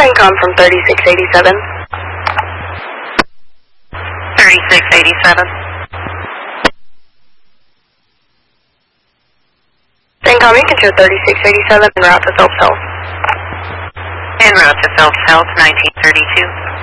CENTCOM from 3687. 3687. CENTCOM, you can show 3687 en route to Phelps Health. En route to Phelps Health, 1932.